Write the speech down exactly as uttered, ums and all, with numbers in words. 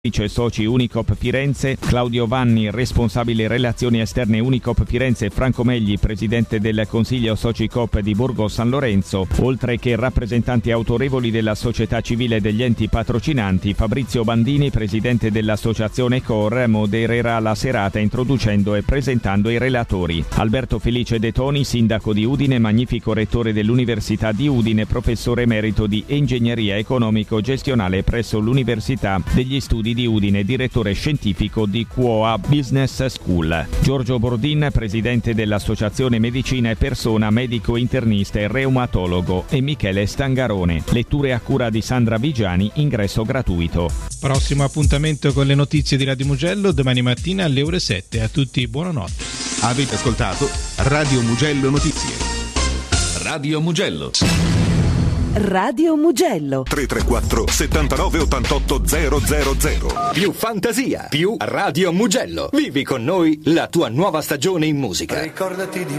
Vice soci Unicoop Firenze, Claudio Vanni, responsabile relazioni esterne Unicoop Firenze, Franco Megli, presidente del Consiglio Soci Coop di Borgo San Lorenzo, oltre che rappresentanti autorevoli della società civile e degli enti patrocinanti. Fabrizio Bandini, presidente dell'associazione Cor, modererà la serata introducendo e presentando i relatori. Alberto Felice De Toni, sindaco di Udine, magnifico rettore dell'Università di Udine, professore emerito di ingegneria economico-gestionale presso l'Università degli Studi di Udine, direttore scientifico di Q O A Business School. Giorgio Bordin, presidente dell'Associazione Medicina e Persona, medico internista e reumatologo, e Michele Stangarone. Letture a cura di Sandra Vigiani, ingresso gratuito. Prossimo appuntamento con le notizie di Radio Mugello domani mattina alle ore sette. A tutti buonanotte. Avete ascoltato Radio Mugello Notizie. Radio Mugello. Radio Mugello tre tre quattro settantanove ottantotto zero zero zero. Più fantasia, più Radio Mugello. Vivi con noi la tua nuova stagione in musica. Ricordati di